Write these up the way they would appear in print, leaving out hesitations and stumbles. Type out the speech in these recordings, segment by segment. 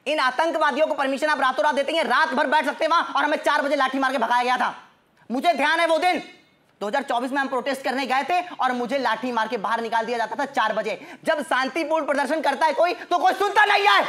इन आतंकवादियों को परमिशन आप रातों रात देते हैं, रात भर बैठ सकते हैं वहां, और हमें 4 बजे लाठी मार के भगाया गया था। मुझे ध्यान है वो दिन 2024 में हम प्रोटेस्ट करने गए थे और मुझे लाठी मार के बाहर निकाल दिया जाता था 4 बजे। जब शांतिपूर्ण प्रदर्शन करता है कोई तो कोई सुनता नहीं है,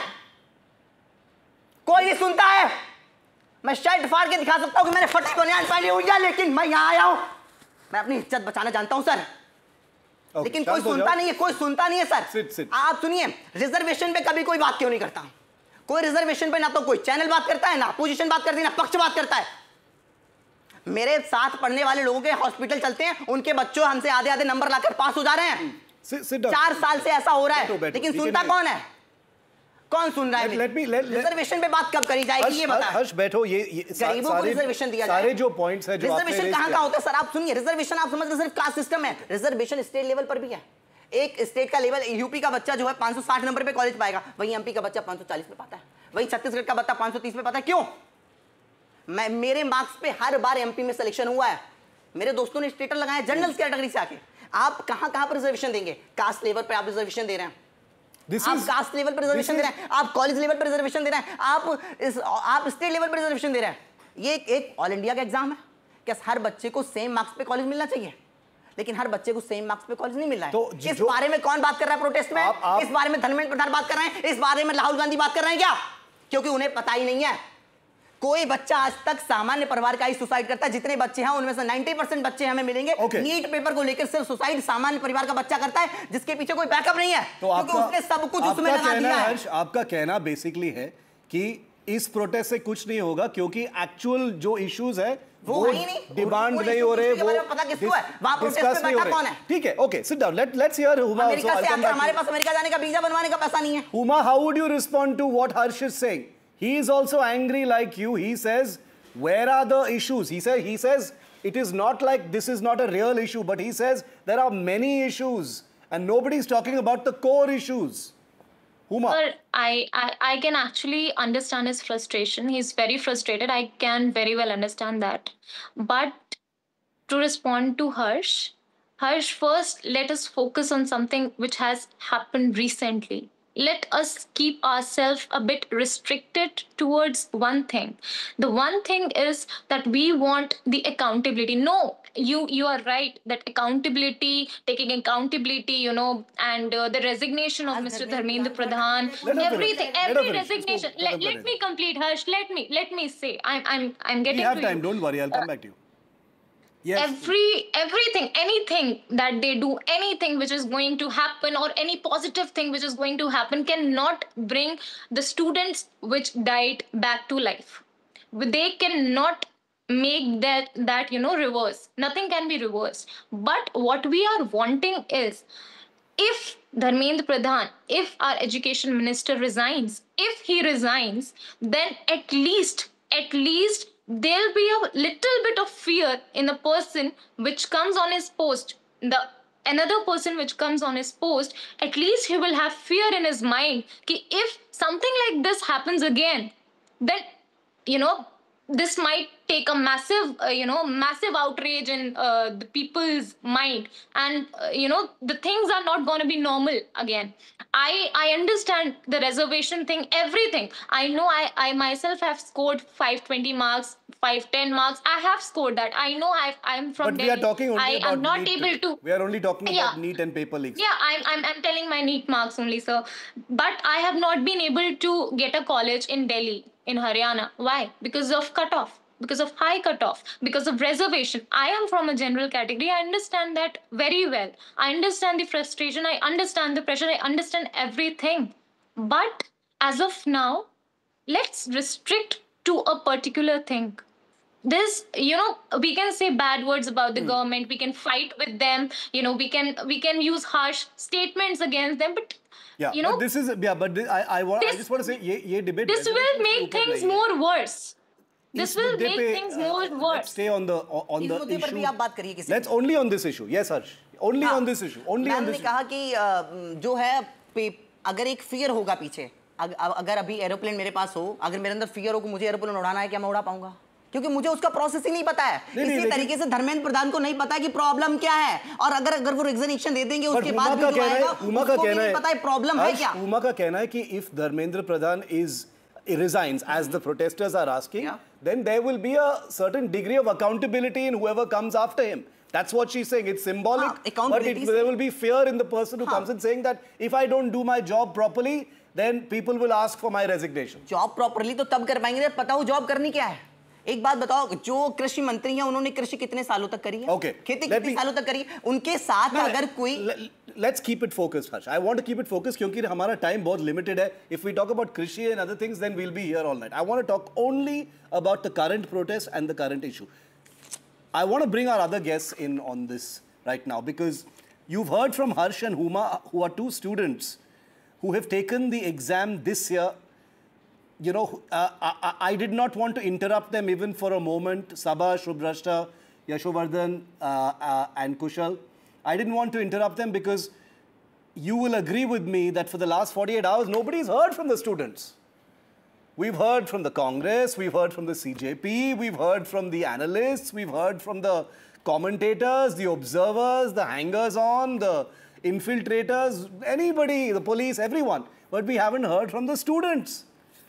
कोई नहीं सुनता है। मैं शर्ट फाड़ के दिखा सकता हूं कि मैंने फटी बनियान पहनी हुई है, लेकिन मैं यहां आया हूं, मैं अपनी इज्जत बचाना जानता हूं सर। लेकिन कोई सुनता नहीं है, कोई सुनता नहीं है सर। आप सुनिए, रिजर्वेशन पे कभी कोई बात क्यों नहीं करता? कोई रिजर्वेशन पे ना तो कोई चैनल बात करता है, ना अपोजिशन बात करती है, ना पक्ष बात करता है। मेरे साथ पढ़ने वाले लोगों के हॉस्पिटल चलते हैं, उनके बच्चों हमसे आधे आधे नंबर लाकर पास हो जा रहे हैं। 4 साल से ऐसा हो रहा है, लेकिन सुनता कौन है? कौन सुन रहा है? रिजर्वेशन पे बात कब करी जाएगी ये बता। हर्ष बैठो, ये गरीबों को रिजर्वेशन दिया जाए। सारे जो पॉइंट्स है जो रिजर्वेशन कहां का होता है सर? आप सुनिए, रिजर्वेशन आप समझ रहे सिर्फ कास्ट सिस्टम है, रिजर्वेशन स्टेट लेवल पर भी है। एक स्टेट का लेवल, यूपी का बच्चा जो है 560 नंबर पे कॉलेज पाएगा, वहीं एमपी का बच्चा 540 पे पाता है, वहीं छत्तीसगढ़ का बच्चा 530 पे पाता है। क्यों? मेरे मार्क्स पे हर बार एमपी में सिलेक्शन हुआ है, मेरे दोस्तों ने स्टेटस लगाया जनरल कैटेगरी से आके। आप कहां पर रिजर्वेशन देंगे? कास्ट लेवल पे आप रिजर्वेशन दे रहे हैं, आप कास्ट लेवल पर रिजर्वेशन दे रहे हैं, आप कॉलेज लेवल पर रिजर्वेशन दे रहे हैं, आप स्टेट लेवल पर रिजर्वेशन दे रहे हैं। ये एक ऑल इंडिया का एग्जाम है। क्या हर बच्चे को सेम मार्क्स पे कॉलेज मिलना चाहिए? लेकिन हर बच्चे को सेम मार्क्स पे कॉलेज नहीं मिल रहा है। तो इस बारे में कौन बात कर रहा है प्रोटेस्ट में? इस बारे में धर्मेंद्र प्रधान बात कर रहे हैं, इस बारे में राहुल गांधी बात कर रहे हैं क्या? क्योंकि उन्हें पता ही नहीं है। कोई बच्चा आज तक सामान्य परिवार का ही सुसाइड करता है। जितने बच्चे हैं उनमें से 90% बच्चे हमें मिलेंगे नीट पेपर को लेकर सिर्फ सुसाइड सामान्य परिवार का बच्चा करता है, जिसके पीछे कोई बैकअप नहीं है, क्योंकि उसने सब कुछ उसमें लगा दिया है। आपका कहना बेसिकली है कि इस प्रोटेस्ट से कुछ नहीं होगा, क्योंकि एक्चुअल जो इश्यूज है वो डिमांड नहीं हो रहे, वो पता किसको है, वहां प्रोटेस्ट पे बैठा कौन है? ठीक है, okay, sit down, let's hear Huma. America से आकर हमारे पास अमेरिका जाने का वीजा बनवाने का पैसा नहीं है। Huma, how would you respond to what Harsh is saying? He is also angry like you. He says, where are the issues? He says it is not like this is not a real issue, but he says there are many issues and nobody is talking about the core issues. Huma. Sir, I can actually understand his frustration. He's very frustrated. I can very well understand that. But to respond to Harsh, first let us focus on something which has happened recently. Let us keep ourselves a bit restricted towards one thing. The one thing is that we want the accountability. No, you are right that accountability, taking accountability, and the resignation of Mr. Dharmendra Pradhan, everything, every resignation. Let me complete, Harsh. Let me say. I'm getting. We have time. Don't worry. I'll come back to you. Yes. Everything, anything that they do, anything which is going to happen, or any positive thing which is going to happen, cannot bring the students which died back to life. They cannot make that reverse. Nothing can be reversed. But what we are wanting is, if Dharmendra Pradhan, if our education minister resigns, if he resigns, then at least there'll be a little bit of fear in the person which comes on his post. The another person which comes on his post, at least he will have fear in his mind कि if something like this happens again, then this might take a massive outrage in the people's mind, and the things are not going to be normal again. I understand the reservation thing, everything. I know I myself have scored 520 marks, 510 marks. I have scored that. I know I'm from Delhi. But we are talking only about I'm not NEET. able to. We are only talking about NEET and paper leaks. Yeah, I'm telling my NEET marks only, sir. But I have not been able to get a college in Delhi, in Haryana. Why? Because of cutoff. Because of high cutoff, because of reservation. I am from a general category. I understand that very well. I understand the frustration. I understand the pressure. I understand everything. But as of now, let's restrict to a particular thing. This, we can say bad words about the government. We can fight with them. We can use harsh statements against them. But but this is But I just want to say, ये debate. This will make things more worse. This will make things more worse. Let's stay on the issue. आप बात करिए किसी। Let's only on this issue. Yes, Harsh. Only on this issue. Only on this issue. कहा कि जो है, अगर एक फियर होगा पीछे, अगर अभी एरोप्लेन मेरे पास हो, अगर मेरे अंदर फियर हो कि मुझे एरोप्लेन उड़ाना है, क्या मैं उड़ा पाऊंगा? क्योंकि मुझे उसका प्रोसेस ही नहीं पता है। इसी तरीके से धर्मेंद्र प्रधान को नहीं पता है कि प्रॉब्लम क्या है, और अगर वो रिजर्वेशन दे देंगे उसके बाद भी उमा का कहना है पता है प्रॉब्लम है क्या। उमा का कहना है कि if Dharmendra Pradhan is resigns, as the protesters are asking, Yeah. then there will be a certain degree of accountability in whoever comes after him. That's what she's saying. It's symbolic, but accountability there will be fear in the person who comes in saying that if I don't do my job properly, then people will ask for my resignation. Job properly तो तब कर पाएंगे जब पता हो job करनी क्या है. एक बात बताओ, जो कृषि मंत्री हैं उन्होंने कृषि कितने सालों तक करी है? Okay. खेती कितने सालों तक करी है? उनके साथ अगर कोई Let's keep it focused, Harsh. I want to keep it focused क्योंकि हमारा time बहुत limited है. If we talk about कृषि and other things, then we'll be here all night. I want to talk only about the current protest and the current issue. I want to bring our other guests in on this right now because you've heard from Harsh and Huma, who are two students who have taken the exam this year. You know, I did not want to interrupt them even for a moment. Sabha, Shubhrashta, Yashovardhan, and Kushal. I didn't want to interrupt them because you will agree with me that for the last 48 hours, nobody's heard from the students. We've heard from the Congress, we've heard from the CJP, we've heard from the analysts, we've heard from the commentators, the observers, the hangers-on, the infiltrators, anybody, the police, everyone. But we haven't heard from the students.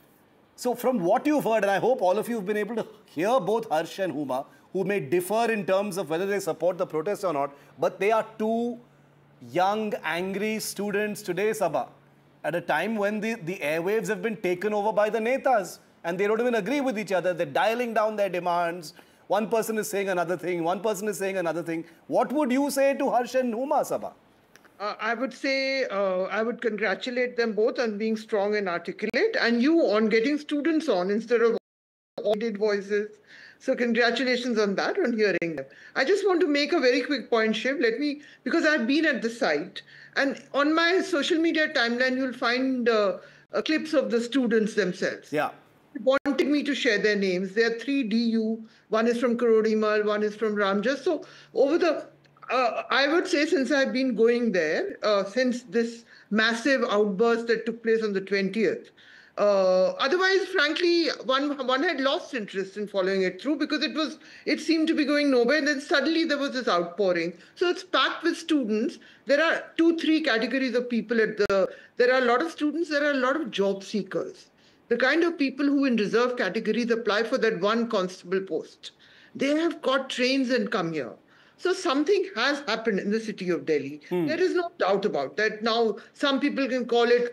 So from what you've heard, and I hope all of you have been able to hear both Harsh and Huma, who may differ in terms of whether they support the protest or not, but they are two young, angry students today, Sabha, at a time when the airwaves have been taken over by the netas and they don't even agree with each other. They're dialing down their demands. One person is saying another thing, one person is saying another thing. What would you say to Harsh and Huma, Sabha? I would say I would congratulate them both on being strong and articulate, and you on getting students on instead of audited voices. So congratulations on that, on hearing them. I just want to make a very quick point, Shiv. Because I've been at the site, and on my social media timeline, you'll find clips of the students themselves. Yeah. They wanted me to share their names. There are 3 DU. One is from Karodimal, one is from Ramjas. So over the I would say since I've been going there, since this massive outburst that took place on the 20th, otherwise, frankly, one had lost interest in following it through because it seemed to be going nowhere. And then suddenly there was this outpouring. So it's packed with students. There are 2-3 categories of people there are a lot of students, there are a lot of job seekers. The kind of people who in reserve categories apply for that one constable post. They have caught trains and come here. So something has happened in the city of Delhi. There is no doubt about that. Now, some people can call it,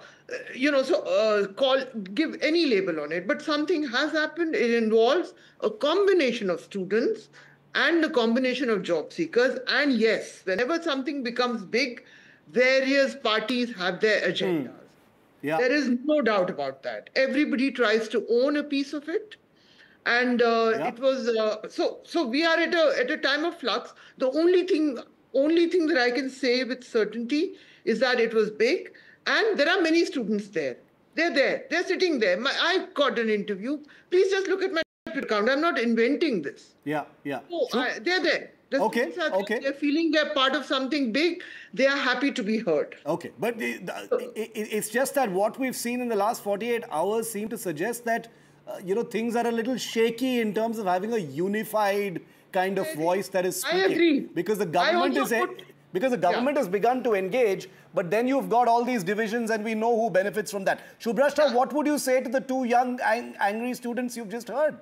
give any label on it. But something has happened. It involves a combination of students and a combination of job seekers. And yes, whenever something becomes big, various parties have their agendas. Yeah. There is no doubt about that. Everybody tries to own a piece of it. And it was so we are at a time of flux. The only thing that I can say with certainty is that it was big, and there are many students there. They're there. They're sitting there. I got an interview. Please just look at my Twitter account. I'm not inventing this. Yeah, yeah. So, they're there. The students are there. They're feeling they're part of something big. They are happy to be heard. Okay, but it's just that what we've seen in the last 48 hours seem to suggest that things are a little shaky in terms of having a unified kind of voice that is speaking. I agree. Because the government has begun to engage, but then you've got all these divisions and we know who benefits from that. Shubhrashta, what would you say to the two young angry students you've just heard?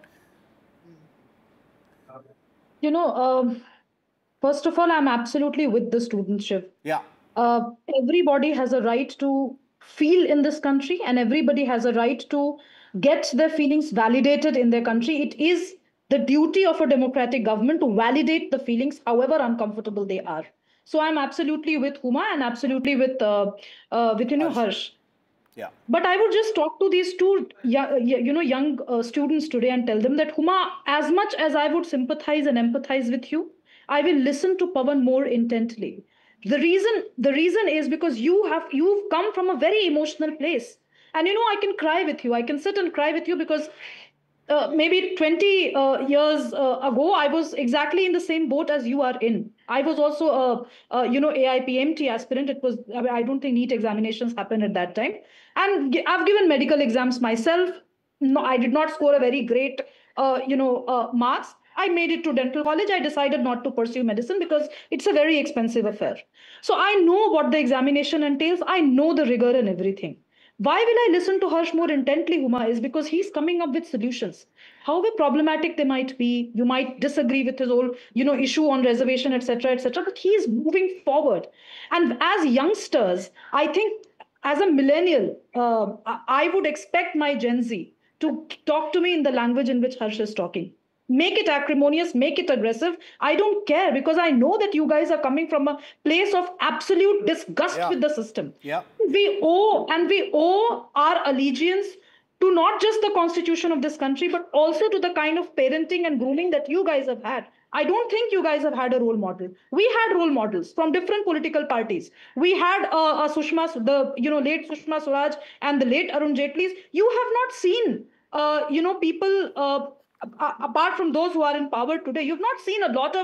First of all, I'm absolutely with the students, Shiv. Yeah. Everybody has a right to feel in this country, and everybody has a right to get their feelings validated in their country. It is the duty of a democratic government to validate the feelings, however uncomfortable they are. So I'm absolutely with Huma and absolutely with Harsh. Yeah. But I would just talk to these two young students today and tell them that, Huma, as much as I would sympathize and empathize with you, I will listen to Pawan more intently. The reason is because you've come from a very emotional place. And I can cry with you. I can sit and cry with you because maybe 20 years ago, I was exactly in the same boat as you are in. I was also AIPMT aspirant. I don't think NEET examinations happened at that time. And I've given medical exams myself. No, I did not score a very great, marks. I made it to dental college. I decided not to pursue medicine because it's a very expensive affair. So I know what the examination entails. I know the rigor and everything. Why will I listen to Harsh more intently, Huma, is because he's coming up with solutions. However problematic they might be, you might disagree with his whole, issue on reservation, etc., but he's moving forward. And as youngsters, I think as a millennial, I would expect my Gen Z to talk to me in the language in which Harsh is talking. Make it acrimonious, make it aggressive. I don't care, because I know that you guys are coming from a place of absolute disgust Yeah. with the system. Yeah. We owe our allegiance to not just the constitution of this country, but also to the kind of parenting and grooming that you guys have had. I don't think you guys have had a role model. We had role models from different political parties. We had late Sushma Swaraj and the late Arun Jaitlys. You have not seen, people. Apart from those who are in power today, you've not seen a lot of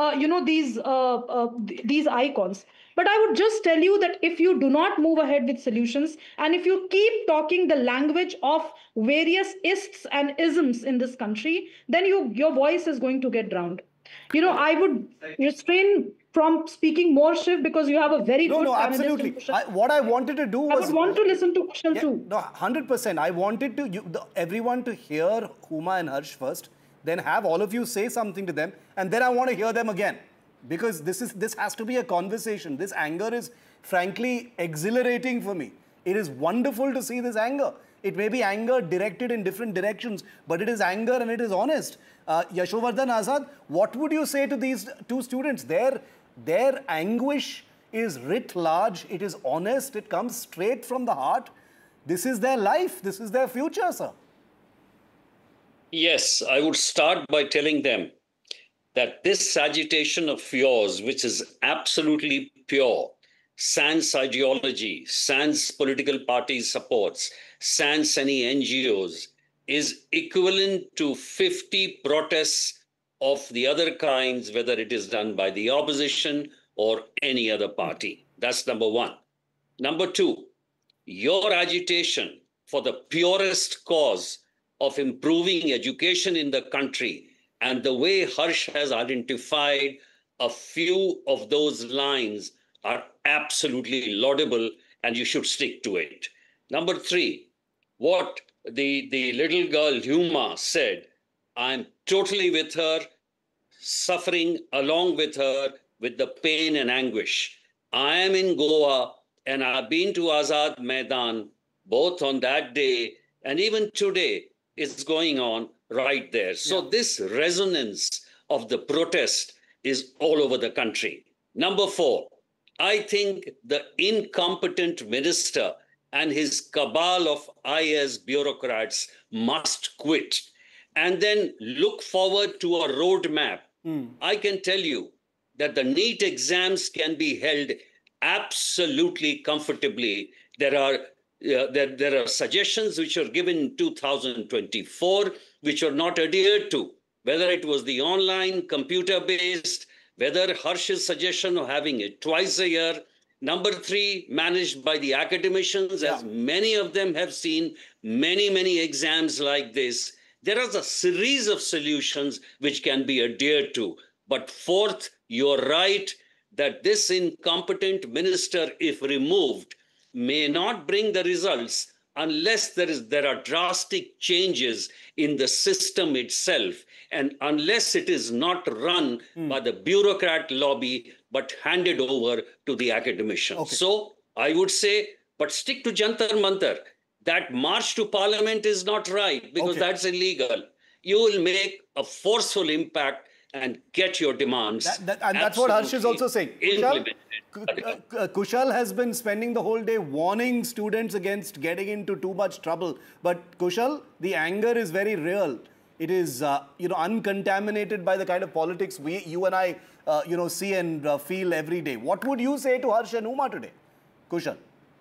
these icons. But I would just tell you that if you do not move ahead with solutions, and if you keep talking the language of various ists and isms in this country, then your voice is going to get drowned. I would refrain from speaking more, Shiv, because you have a very good No, panelist in absolutely. Kushal. What I wanted to do I was... would want to listen to Kushal Yeah, too. no, 100%. I wanted everyone to hear Huma and Harsh first, then have all of you say something to them, and then I want to hear them again. Because this has to be a conversation. This anger is frankly exhilarating for me. It is wonderful to see this anger. It may be anger directed in different directions, but it is anger and it is honest. Yashovardhan Azad, what would you say to these two students? Their anguish is writ large, it is honest, it comes straight from the heart. This is their life, this is their future, sir. Yes, I would start by telling them that this agitation of yours, which is absolutely pure, sans ideology, sans political party supports, sans any NGOs, is equivalent to 50 protests of the other kinds, whether it is done by the opposition or any other party. That's number one. Number two, your agitation for the purest cause of improving education in the country, and the way Harsh has identified a few of those lines, are absolutely laudable, and you should stick to it. Number three, what the little girl Huma said, I'm totally with her, suffering along with her with the pain and anguish. I am in Goa and I've been to Azad Maidan both on that day and even today. It's going on right there. So this resonance of the protest is all over the country. Number four, I think the incompetent minister and his cabal of IAS bureaucrats must quit and then look forward to a roadmap. I can tell you that the NEET exams can be held absolutely comfortably. There are suggestions which are given in 2024 which are not adhered to, whether it was the online, computer-based, whether Harsh's suggestion of having it twice a year. Number three, managed by the academicians, as many of them have seen many exams like this. There is a series of solutions which can be adhered to. But fourth, you're right that this incompetent minister, if removed, may not bring the results unless there are drastic changes in the system itself, and unless it is not run by the bureaucrat lobby, but handed over to the academicians. Okay. So I would say, but stick to Jantar Mantar. That march to parliament is not right, because that's illegal. You will make a forceful impact and get your demands. And that's what Harsh is also saying. Kushal has been spending the whole day warning students against getting into too much trouble. But Kushal, the anger is very real. It is, uncontaminated by the kind of politics you and I, see and feel every day. What would you say to Harsh and Huma today, Kushal?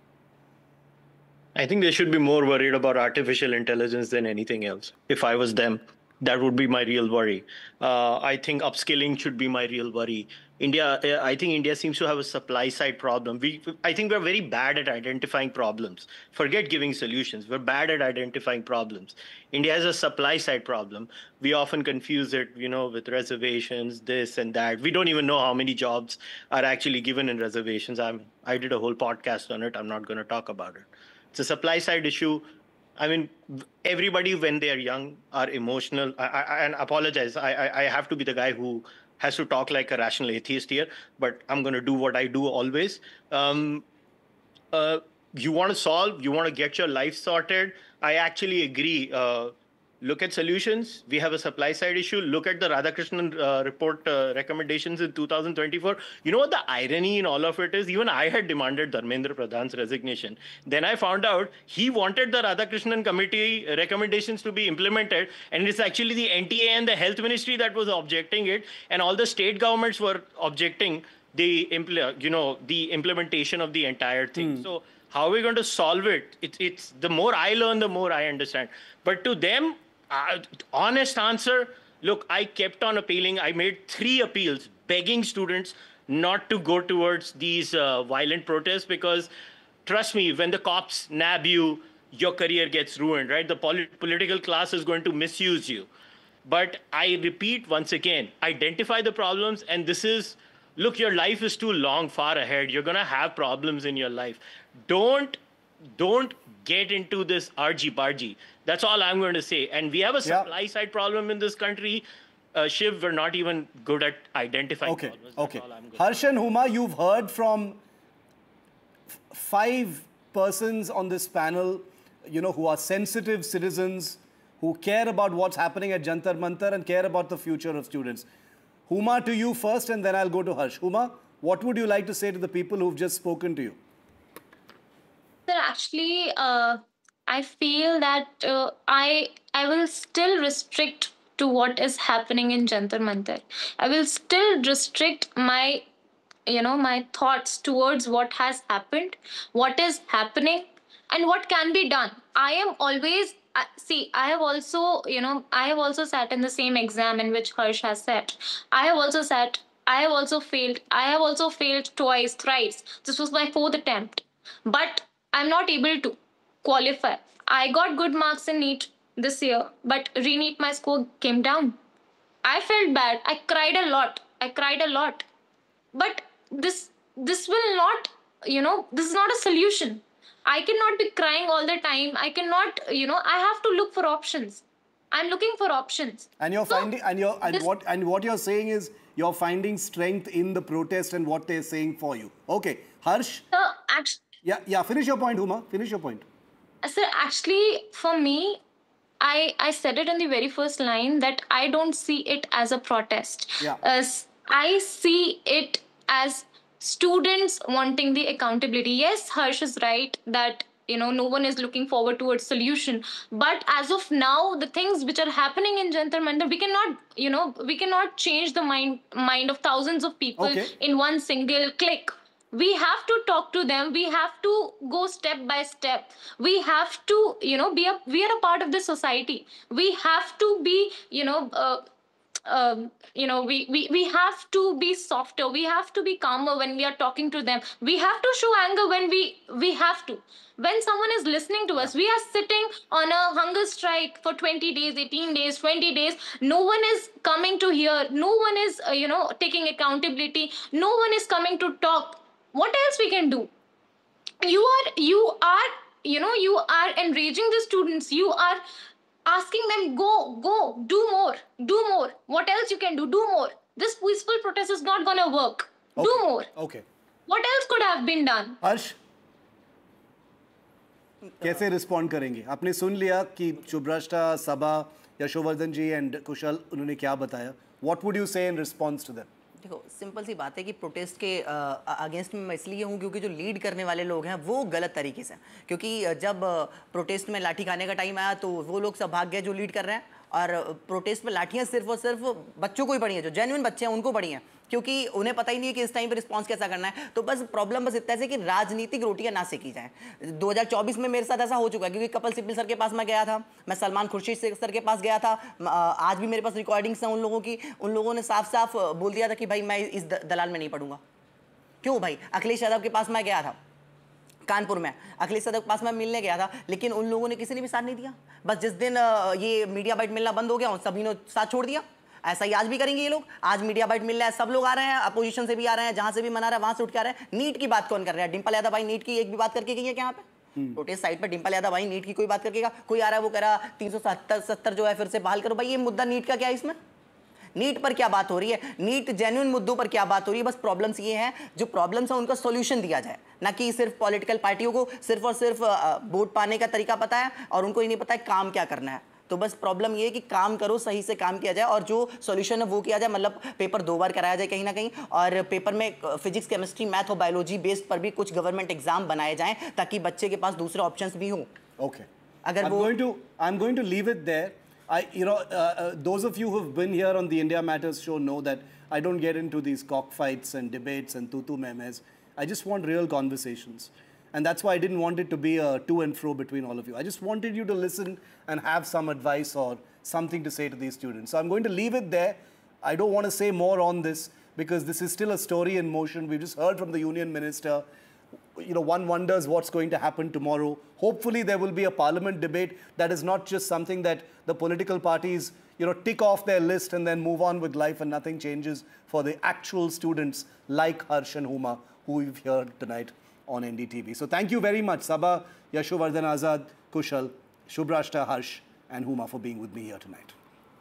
I think they should be more worried about artificial intelligence than anything else. If I was them, that would be my real worry. I think upskilling should be my real worry. I think India seems to have a supply side problem. I think we're very bad at identifying problems. Forget giving solutions. We're bad at identifying problems. India has a supply side problem. We often confuse it, with reservations, this and that. We don't even know how many jobs are actually given in reservations. I did a whole podcast on it. I'm not going to talk about it. It's a supply side issue. I mean, everybody when they are young are emotional. And apologize. I have to be the guy who has to talk like a rational atheist here, but I'm going to do what I do always. You want to solve, you want to get your life sorted. I actually agree. Look at solutions. We have a supply side issue. Look at the Radhakrishnan report recommendations in 2024. You know what the irony in all of it is? Even I had demanded Dharmendra Pradhan's resignation. Then I found out he wanted the Radhakrishnan committee recommendations to be implemented. And it's actually the NTA and the health ministry that was objecting it. And all the state governments were objecting the implementation of the entire thing. So how are we going to solve it? It's the more I learn, the more I understand. But to them, honest answer, look, I kept on appealing. I made 3 appeals begging students not to go towards these violent protests because, trust me, when the cops nab you, your career gets ruined, right? The political class is going to misuse you. But I repeat once again, identify the problems, and this is, look, your life is too long, far ahead. You're going to have problems in your life. Don't get into this argy-bargy. That's all I'm going to say. And we have a supply side problem in this country. Shiv, we're not even good at identifying problems. That's all I'm going to say. Harsh and Huma, you've heard from 5 persons on this panel, who are sensitive citizens, who care about what's happening at Jantar Mantar and care about the future of students. Huma, to you first, and then I'll go to Harsh. Huma, what would you like to say to the people who've just spoken to you? Sir, actually, I feel that I will still restrict to what is happening in Jantar Mantar. I will still restrict my, my thoughts towards what has happened, what is happening, and what can be done. I am always I have also sat in the same exam in which Harsh has sat. I have also failed. I have also failed twice, thrice. This was my 4th attempt. But I'm not able to qualify. I got good marks in NEET this year, but re-NEET my score came down. I felt bad. I cried a lot. But this will not, this is not a solution. I cannot be crying all the time. I cannot, I have to look for options. I'm looking for options. And you're finding, what you're saying is you're finding strength in the protest and what they're saying for you. Okay, Harsh. Actually, yeah. Finish your point, Huma. Finish your point. Sir, actually, for me, I said it in the very first line that I don't see it as a protest. Yeah. I see it as students wanting the accountability. Yes, Harsh is right that no one is looking forward towards solution. But as of now, the things which are happening in Jantar Mantar, we cannot change the mind of thousands of people in one single click. We have to talk to them. We have to go step by step. We have to, we are a part of the society. We have to be, we have to be softer. We have to be calmer when we are talking to them. We have to show anger when we have to. When someone is listening to us, we are sitting on a hunger strike for 20 days, 18 days, 20 days. No one is coming to hear. No one is, taking accountability. No one is coming to talk. What else we can do? You are enraging the students. You are asking them, go, do more. What else you can do? Do more. This peaceful protest is not going to work. Do more. Okay. What else could have been done? Harsh, कैसे respond करेंगे? आपने सुन लिया कि शुभ्रष्टा, सबा, यशोवर्धन जी and कुशल उन्होंने क्या बताया. What would you say in response to them? देखो, simple सी बात है कि प्रोटेस्ट के अगेंस्ट में मैं इसलिए हूँ क्योंकि जो लीड करने वाले लोग हैं वो गलत तरीके से, क्योंकि जब प्रोटेस्ट में लाठी खाने का टाइम आया तो वो लोग सब भाग गए जो लीड कर रहे हैं, और प्रोटेस्ट में लाठियाँ सिर्फ और सिर्फ बच्चों को ही पड़ी हैं, जो जेन्युइन बच्चे हैं उनको पड़ी हैं, क्योंकि उन्हें पता ही नहीं है कि इस टाइम पर रिस्पॉन्स कैसा करना है. तो बस प्रॉब्लम बस इतना है कि राजनीतिक रोटियां ना सेकी जाएं. 2024 में मेरे साथ ऐसा हो चुका है, क्योंकि कपिल सिब्बल सर के पास मैं गया था, मैं सलमान खुर्शीद सर के पास गया था, आज भी मेरे पास रिकॉर्डिंग्स हैं उन लोगों की. उन लोगों ने साफ साफ बोल दिया था कि भाई मैं इस दलाल में नहीं पढ़ूंगा. क्यों भाई? अखिलेश यादव के पास मैं गया था कानपुर में, अखिलेश यादव के पास मैं मिलने गया था, लेकिन उन लोगों ने किसी ने भी साथ नहीं दिया. बस जिस दिन ये मीडिया बाइट मिलना बंद हो गया उन सभी ने साथ छोड़ दिया. ऐसा ही आज भी करेंगे ये लोग. आज मीडिया बाइट मिल रहा है, सब लोग आ रहे हैं, अपोजिशन से भी आ रहे हैं, जहां से भी मना रहा है वहां से उठ के आ रहे हैं. नीट की बात कौन कर रहा है? डिंपल यादव भाई नीट की एक भी बात करके गई है क्या यहाँ पे? प्रोटेस्ट साइट पर डिंपल यादव भाई नीट की कोई बात करकेगा, कोई आ रहा है वो कह रहा 370 जो है फिर से बहाल करो। भाई ये मुद्दा नीट का क्या है, इसमें नीट पर क्या बात हो रही है, नीट जेन्युइन मुद्दों पर क्या बात हो रही है। बस प्रॉब्लम्स ये हैं, जो प्रॉब्लम्स हैं उनका सॉल्यूशन दिया जाए, ना कि सिर्फ पॉलिटिकल पार्टियों को सिर्फ और सिर्फ वोट पाने का तरीका पता है और उनको ही नहीं पता है काम क्या करना है। तो बस प्रॉब्लम ये है कि काम करो, सही से काम किया जाए और जो सॉल्यूशन है वो किया जाए, मतलब पेपर 2 बार कराया जाए कहीं ना कहीं, और पेपर में फिजिक्स, केमिस्ट्री, मैथ और बायोलॉजी बेस्ड पर भी कुछ गवर्नमेंट एग्जाम बनाए जाएं ताकि बच्चे के पास दूसरे ऑप्शंस भी हों। Okay. अगर I'm going to leave it there. Those of you who've been here on the India Matters show know that I don't get into these cockfights and debates and tutu memes. I just want real conversations. And that's why I didn't want it to be a to and fro between all of you. I just wanted you to listen and have some advice or something to say to these students. So I'm going to leave it there. I don't want to say more on this because this is still a story in motion. We've just heard from the Union Minister. One wonders what's going to happen tomorrow. Hopefully there will be a parliament debate that is not just something that the political parties, tick off their list and then move on with life and nothing changes for the actual students like Harsh and Huma, who we've heard tonight on NDTV. So thank you very much, Sabha, Yashovardhan Azad, Kushal, Shubhrashta, Harsh and Huma for being with me here tonight.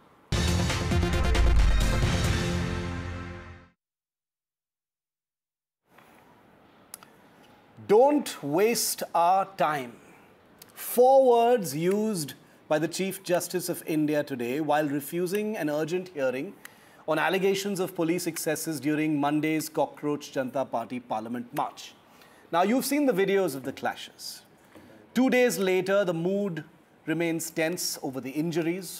Don't waste our time. 4 words used by the Chief Justice of India today while refusing an urgent hearing on allegations of police excesses during Monday's Cockroach Janata Party Parliament March. Now, you've seen the videos of the clashes. 2 days later, the mood remains tense over the injuries.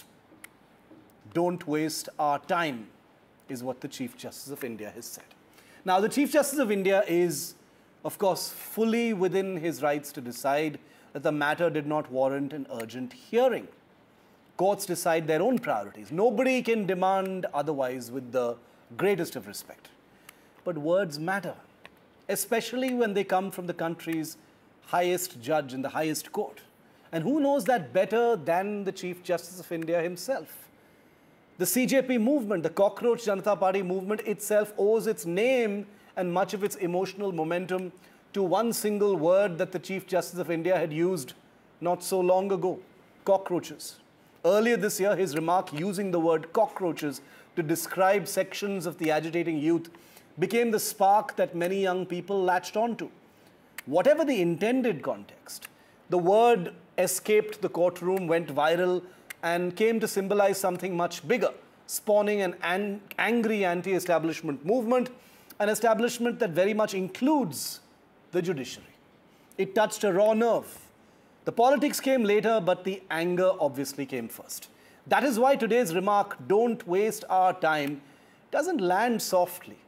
Don't waste our time, is what the Chief Justice of India has said. Now, the Chief Justice of India is, of course, fully within his rights to decide that the matter did not warrant an urgent hearing. Courts decide their own priorities. Nobody can demand otherwise, with the greatest of respect. But words matter, especially when they come from the country's highest judge in the highest court. And who knows that better than the Chief Justice of India himself? The CJP movement, the Cockroach Janata Party movement itself, owes its name and much of its emotional momentum to one single word that the Chief Justice of India had used not so long ago: cockroaches. Earlier this year, his remark using the word cockroaches to describe sections of the agitating youth became the spark that many young people latched onto. Whatever the intended context, the word escaped the courtroom, went viral, and came to symbolize something much bigger, spawning an angry anti-establishment movement, an establishment that very much includes the judiciary. It touched a raw nerve. The politics came later, but the anger obviously came first. That is why today's remark, "Don't waste our time," doesn't land softly.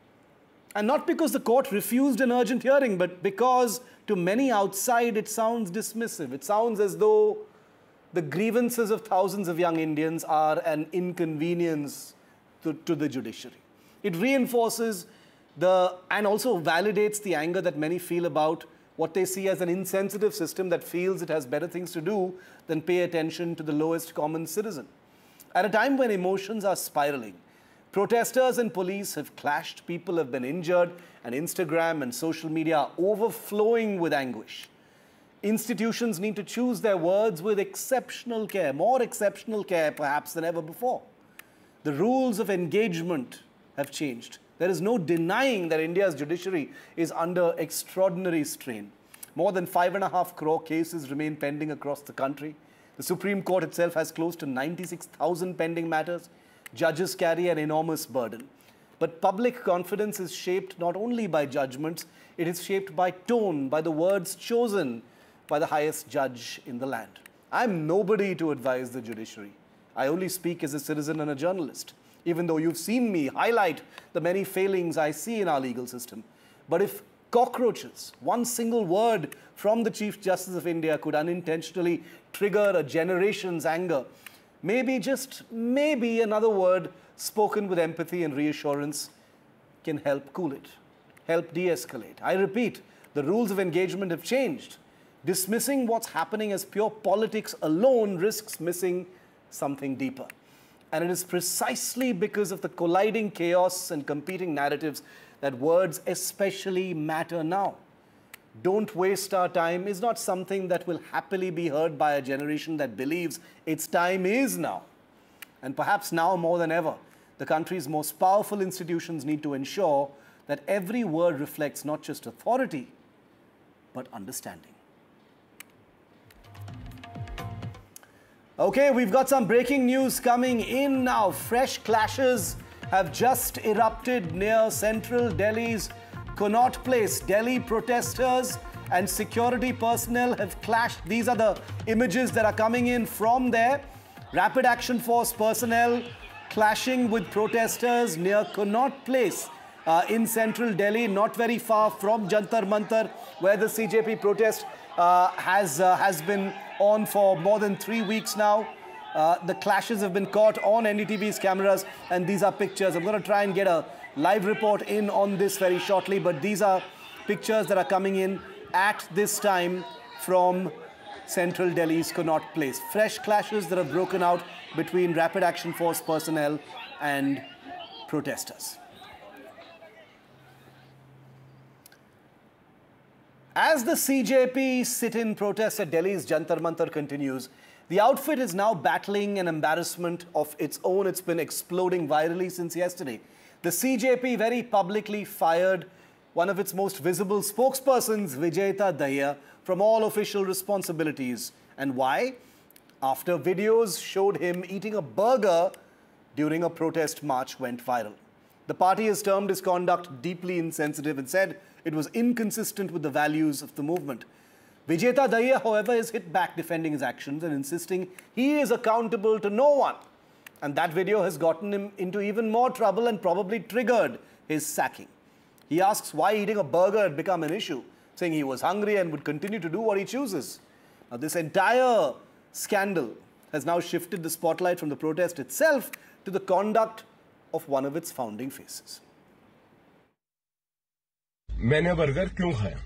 And not because the court refused an urgent hearing, but because to many outside it sounds dismissive. It sounds as though the grievances of thousands of young Indians are an inconvenience to the judiciary. It reinforces and also validates the anger that many feel about what they see as an insensitive system that feels it has better things to do than pay attention to the lowest common citizen. At a time when emotions are spiraling, protesters and police have clashed, people have been injured, and Instagram and social media are overflowing with anguish. Institutions need to choose their words with exceptional care, more exceptional care perhaps than ever before. The rules of engagement have changed. There is no denying that India's judiciary is under extraordinary strain. More than 5.5 crore cases remain pending across the country. The Supreme Court itself has close to 96,000 pending matters. Judges carry an enormous burden. But public confidence is shaped not only by judgments, it is shaped by tone, by the words chosen by the highest judge in the land. I'm nobody to advise the judiciary. I only speak as a citizen and a journalist, even though you've seen me highlight the many failings I see in our legal system. But if cockroaches, one single word from the Chief Justice of India, could unintentionally trigger a generation's anger, maybe, just maybe, another word spoken with empathy and reassurance can help cool it, help de-escalate. I repeat, the rules of engagement have changed. Dismissing what's happening as pure politics alone risks missing something deeper. And it is precisely because of the colliding chaos and competing narratives that words especially matter now. "Don't waste our time" is not something that will happily be heard by a generation that believes its time is now. And perhaps now more than ever, the country's most powerful institutions need to ensure that every word reflects not just authority, but understanding. Okay, we've got some breaking news coming in now. Fresh clashes have just erupted near central Delhi's Connaught Place. Delhi protesters and security personnel have clashed. These are the images that are coming in from there. Rapid Action Force personnel clashing with protesters near Connaught Place in central Delhi, not very far from Jantar Mantar, where the CJP protest has been on for more than 3 weeks now. The clashes have been caught on NDTV's cameras, and these are pictures. I'm going to try and get a live report in on this very shortly, but these are pictures that are coming in at this time from central Delhi's Connaught Place. Fresh clashes that have broken out between Rapid Action Force personnel and protesters. As the CJP sit-in protest at Delhi's Jantar Mantar continues, the outfit is now battling an embarrassment of its own. It's been exploding virally since yesterday. The CJP very publicly fired one of its most visible spokespersons, Vijayta Dahiya, from all official responsibilities. And why? After videos showed him eating a burger during a protest march went viral. The party has termed his conduct deeply insensitive and said it was inconsistent with the values of the movement. Vijayta Dahiya, however, has hit back defending his actions and insisting he is accountable to no one. And that video has gotten him into even more trouble and probably triggered his sacking. He asks why eating a burger had become an issue, saying he was hungry and would continue to do what he chooses. Now, this entire scandal has now shifted the spotlight from the protest itself to the conduct of one of its founding faces. मैंने burger क्यों खाया?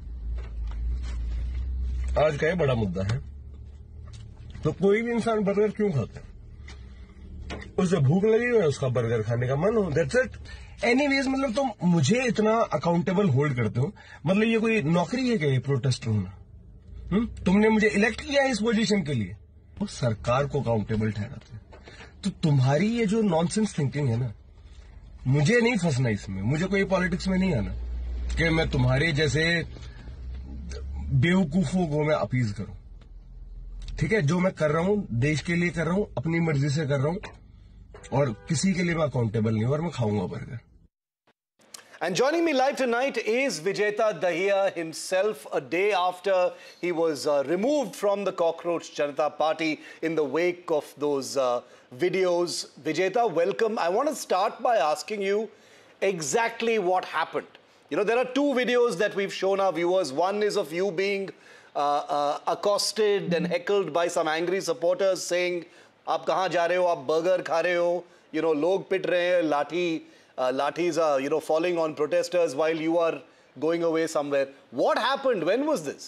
आज का ये बड़ा मुद्दा है। तो कोई भी इंसान बर्गर क्यों खाता है? उसे भूख लगी हो, उसका बर्गर खाने का मन हो, दैट्स इट। एनीवेज, मतलब तुम मुझे इतना अकाउंटेबल होल्ड करते हो, मतलब ये कोई नौकरी है क्या ये प्रोटेस्ट होना? तुमने मुझे इलेक्ट किया है इस पोजीशन के लिए, वो सरकार को अकाउंटेबल ठहराते। तो तुम्हारी ये जो नॉनसेंस थिंकिंग है ना, मुझे नहीं फंसना इसमें, मुझे कोई पॉलिटिक्स में नहीं आना कि मैं तुम्हारे जैसे बेवकूफों को मैं अपीज करूं। ठीक है, जो मैं कर रहा हूं देश के लिए कर रहा हूं, अपनी मर्जी से कर रहा हूं, और किसी के लिए मैं अकाउंटेबल नहीं हूं, और मैं खाऊंगा burger. And joining me live tonight is Vijayta Dahiya himself, a day after he was removed from the Cockroach Janata Party in the wake of those videos. Vijayta, welcome. I want to start by asking you exactly what happened. You know, there are two videos that we've shown our viewers. One is of you being accosted and heckled by some angry supporters saying, "Aap kahan ja rahe ho? Aap burger kha rahe ho?" You know, log pit rahe hain, lathis are, you know, falling on protesters while you are going away somewhere. What happened? When was this?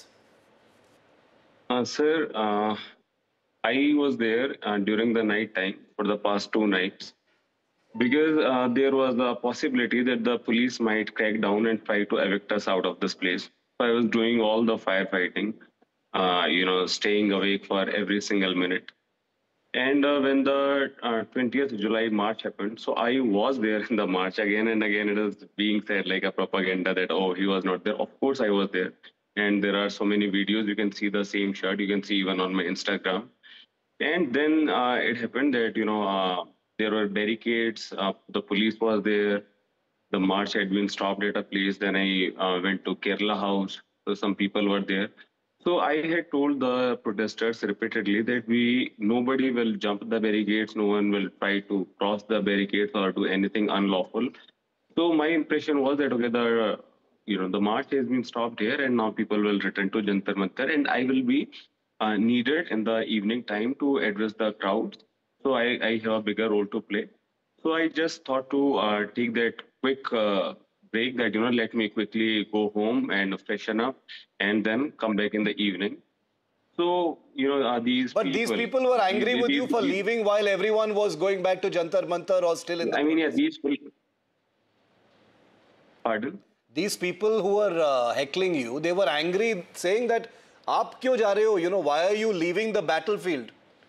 Sir, I was there during the night time for the past 2 nights, because there was the possibility that the police might crack down and try to evict us out of this place. So I was doing all the firefighting, you know, staying awake for every single minute. And when the 20th July march happened, so I was there in the march. Again and again it is being said like a propaganda that, oh, he was not there. Of course I was there. And there are so many videos. You can see the same shirt. You can see even on my Instagram. And then it happened that, you know, there were barricades. The police was there. The march had been stopped at a place. Then I went to Kerala House. So some people were there. So I had told the protesters repeatedly that nobody will jump the barricades, no one will try to cross the barricades or do anything unlawful. So my impression was that, okay, the march has been stopped here and now people will return to Jantar Mantar, and I will be needed in the evening time to address the crowds. So I have a bigger role to play. So I just thought to take that quick break, that, you know, let me quickly go home and freshen up and then come back in the evening. So, you know, these people were angry with you for leaving while everyone was going back to Jantar Mantar or still in the... I mean, yeah, these people... Pardon? these people who were heckling you, they were angry, saying that, "Aap kyun ja rahe ho? You know, why are you leaving the battlefield?"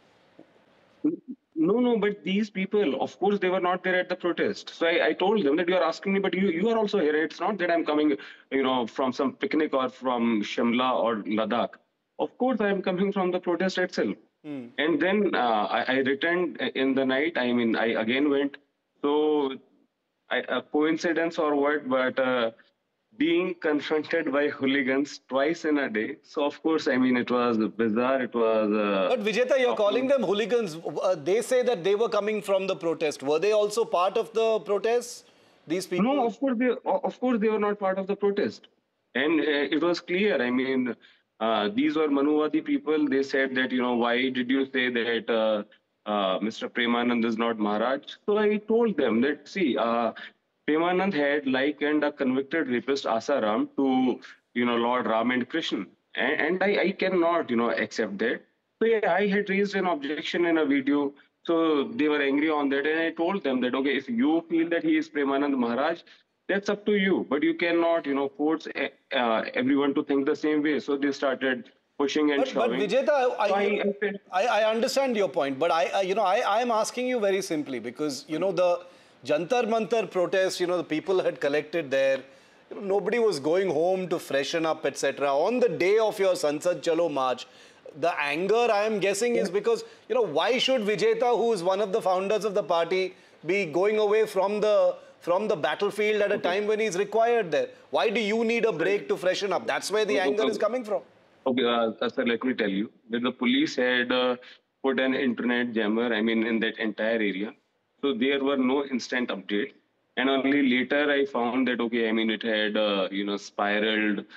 No, but these people, of course, they were not there at the protest. So I told them that you are asking me, but you are also here. It's not that I'm coming, from some picnic or from Shimla or Ladakh. Of course, I am coming from the protest itself. And then I returned in the night. I mean, I again went. So a coincidence or what, but being confronted by hooligans twice in a day. So of course, I mean, it was bizarre. It was. But Vijeta, you're calling them hooligans. They say that they were coming from the protest. Were they also part of the protests? These people? No, of course they were not part of the protest, and it was clear. I mean, these were Manuvadi people. They said that, why did you say that Mr. Premanand is not Maharaj? So I told them that, see, Premanand had likened a convicted rapist Asaram to, Lord Ram and Krishna. And I cannot, accept that. So yeah, I had raised an objection in a video. So they were angry on that. And I told them that, okay, if you feel that he is Premanand Maharaj, that's up to you. But you cannot, force everyone to think the same way. So they started pushing and shoving. But Vijeta, I understand your point. But I am asking you very simply because, the Jantar Mantar protest, the people had collected there. Nobody was going home to freshen up, etc. On the day of your Sansad Chalo march, the anger, I am guessing, is because, why should Vijeta, who is one of the founders of the party, be going away from the battlefield at a time when he's required there? Why do you need a break to freshen up? That's where the anger is coming from. Okay, sir, let me tell you that the police had put an internet jammer, in that entire area. So there were no instant updates. And only later I found that, okay, it had, spiraled,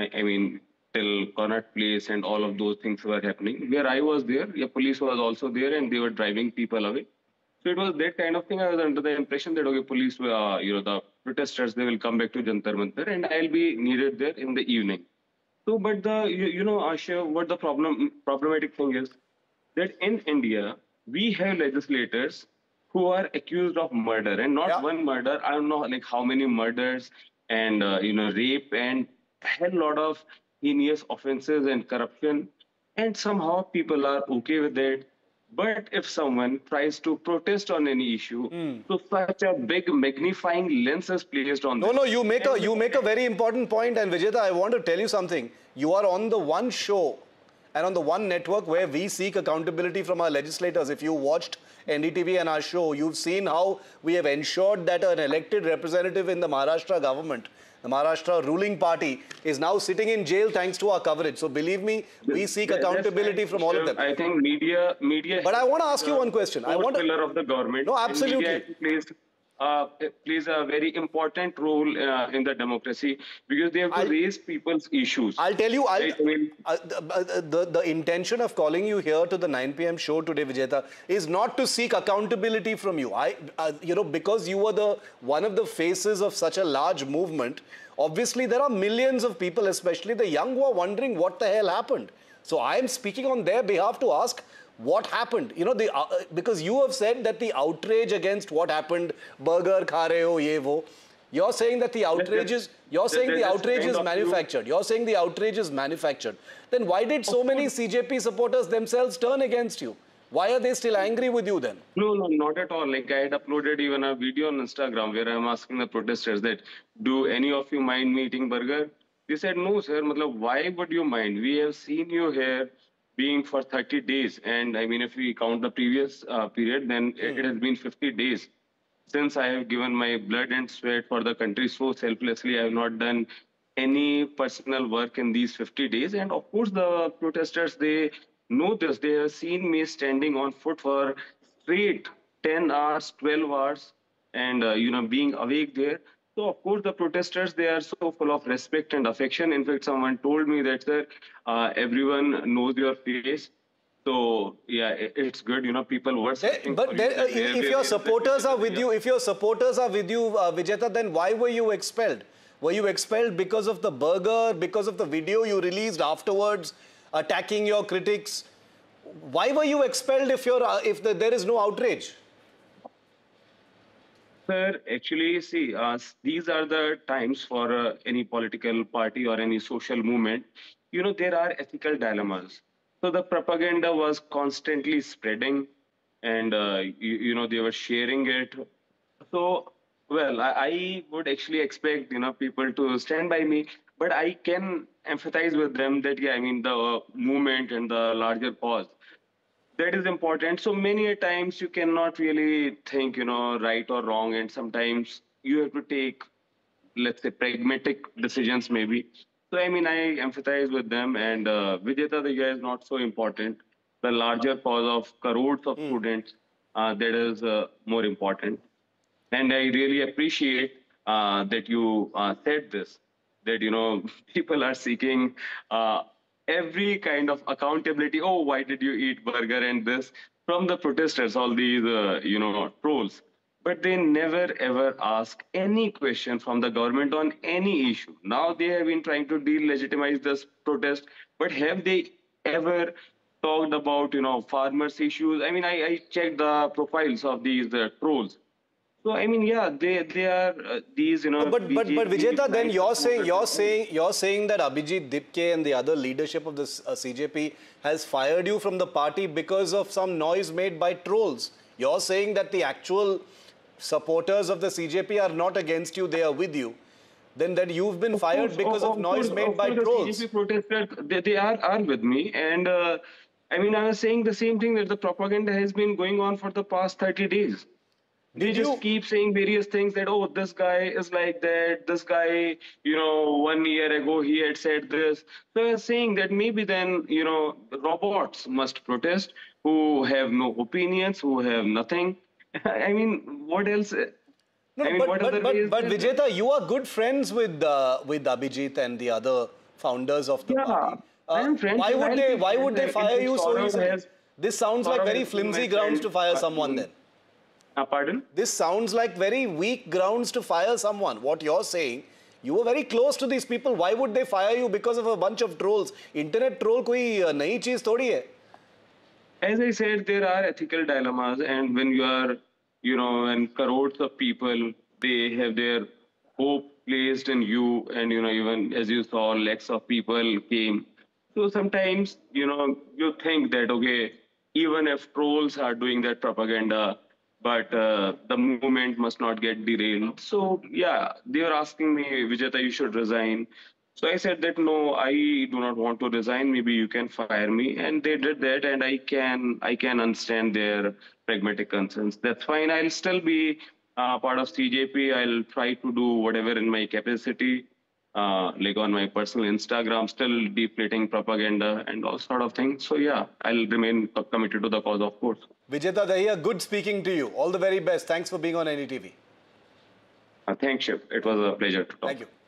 till Connaught Place and all of those things were happening. Where I was there, police was also there and they were driving people away. So it was that kind of thing. I was under the impression that, okay, police, the protesters, they will come back to Jantar Mantar and I'll be needed there in the evening. So, but Asha, what the problematic thing is that in India, we have legislators who are accused of murder and not one murder. I don't know how many murders and, rape and a hell lot of heinous offenses and corruption. And somehow people are okay with it. But if someone tries to protest on any issue, so such a big magnifying lens is placed on No, you make a very important point. And Vijeta, I want to tell you something. You are on the one show and on the one network where we seek accountability from our legislators. If you watched NDTV and our show, you've seen how we have ensured that an elected representative in the Maharashtra government, the Maharashtra ruling party, is now sitting in jail thanks to our coverage. So believe me, we seek accountability from all of them. I think media. But I want to ask you one question. Pillar of the government. No, absolutely. Plays a very important role in the democracy because they have to raise people's issues. I'll tell you, the intention of calling you here to the 9 p.m. show today, Vijeta, is not to seek accountability from you. Because you were one of the faces of such a large movement, obviously there are millions of people, especially the young, who are wondering what the hell happened. So I am speaking on their behalf to ask, what happened? Because you have said that the outrage against what happened, burger, kha rahe ho, ye wo, you're saying that the outrage is, manufactured. You're saying the outrage is manufactured. Then why did so many CJP supporters themselves turn against you? Why are they still angry with you then? No, not at all. I had uploaded even a video on Instagram where I'm asking the protesters that, do any of you mind me eating burger? They said, no, sir. Why would you mind? We have seen you here being for 30 days. And if we count the previous period, then it has been 50 days since I have given my blood and sweat for the country so selflessly. I have not done any personal work in these 50 days. And of course, the protesters, they know this. They have seen me standing on foot for straight 10 hours, 12 hours, and, being awake there. So, of course, the protesters, they are so full of respect and affection. In fact, someone told me that, sir, everyone knows your face. So, yeah, it's good, people were saying. But if your supporters are with you, Vijeta, then why were you expelled? Were you expelled because of the burger, because of the video you released afterwards, attacking your critics? Why were you expelled if there is no outrage? Sir, actually, see, these are the times for any political party or any social movement. There are ethical dilemmas. So the propaganda was constantly spreading, and they were sharing it. So, well, I would actually expect people to stand by me, but I can empathize with them that yeah, I mean the movement and the larger cause, that is important. So many a times you cannot really think right or wrong, and sometimes you have to take, let's say, pragmatic decisions maybe. So I mean, I empathize with them, and Vijeta Diya is not so important. The larger cause of crores of students, that is more important. And I really appreciate that you said this, that people are seeking every kind of accountability. Oh, why did you eat burger and this, from the protesters, all these trolls. But they never ever ask any question from the government on any issue. Now they have been trying to delegitimize this protest, but have they ever talked about farmers' issues? I mean, I checked the profiles of these trolls. So I mean, yeah, they are these But BJP Vijeta, then you're supporters. saying that Abhijit Dipke and the other leadership of the CJP has fired you from the party because of some noise made by trolls. You're saying that the actual supporters of the CJP are not against you; they are with you. Then that you've been fired because of noise made by trolls. The CJP protesters, they are with me, and I mean, I was saying the same thing, that the propaganda has been going on for the past 30 days. They just keep saying various things that, oh, this guy is like that, this guy, 1 year ago he had said this. So I was saying that maybe then, robots must protest, who have no opinions, who have nothing. I mean, what else? No, I mean, but Vijeta, you are good friends with Abhijit and the other founders of the party. I am friends. Why would they fire you so easily? This sounds like very flimsy grounds to fire someone then. Pardon? This sounds like very weak grounds to fire someone. What you're saying, you were very close to these people. Why would they fire you because of a bunch of trolls? Internet troll koi nayi cheez thodi hai. As I said, there are ethical dilemmas, and when you are, and crores of people, they have their hope placed in you, and even as you saw, lakhs of people came. So sometimes, you think that, okay, even if trolls are doing that propaganda, but the movement must not get derailed. So yeah, they were asking me, Vijeta, you should resign. So I said that no, I do not want to resign. Maybe you can fire me, and they did that, and I can understand their pragmatic concerns. That's fine. I'll still be part of CJP. I'll try to do whatever in my capacity, like on my personal Instagram, still deflating propaganda and all sort of things. So yeah, I'll remain committed to the cause, of course. Vijeta Dahiya, good speaking to you. All the very best. Thanks for being on NDTV. Thanks, Shiv. It was a pleasure to talk. Thank you.